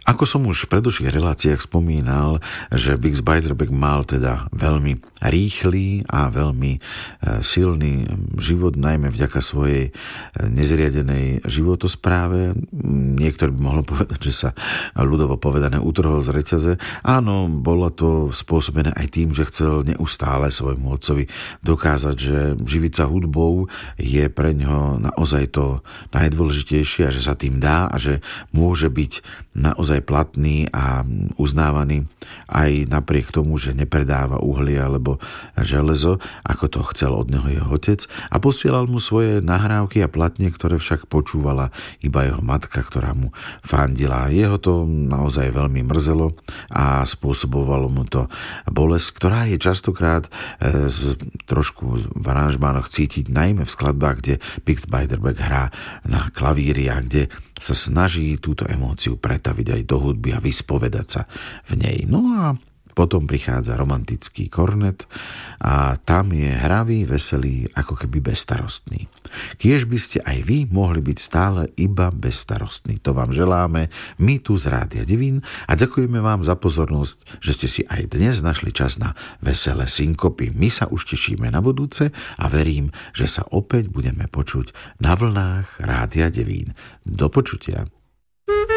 Ako som už v predošlých reláciách spomínal, že Bix Beiderbecke mal teda veľmi rýchly a veľmi silný život, najmä vďaka svojej nezriadenej životospráve. Niektorí by mohli povedať, že sa ľudovo povedané utrhol z reťaze. Áno, bolo to spôsobené aj tým, že chcel neustále svojmu otcovi dokázať, že živiť sa hudbou je pre ňo naozaj to najdôležitejšie a že sa tým dá a že môže byť naozaj platný a uznávaný aj napriek tomu, že nepredáva uhlie alebo železo, ako to chcel od neho jeho otec, a posielal mu svoje nahrávky a platne, ktoré však počúvala iba jeho matka, ktorá mu fandila. Jeho to naozaj veľmi mrzelo a spôsobovalo mu to bolesť, ktorá je častokrát trošku v aranžmánoch cítiť, najmä v skladbách, kde Bix Beiderbecke hrá na klavíri a kde sa snaží túto emóciu pretaviť aj do hudby a vyspovedať sa v nej. No a potom prichádza romantický kornet a tam je hravý, veselý, ako keby bezstarostný. Kiež by ste aj vy mohli byť stále iba bezstarostní. To vám želáme my tu z Rádia Divín a ďakujeme vám za pozornosť, že ste si aj dnes našli čas na veselé synkopy. My sa už tešíme na budúce a verím, že sa opäť budeme počuť na vlnách Rádia Divín. Do počutia.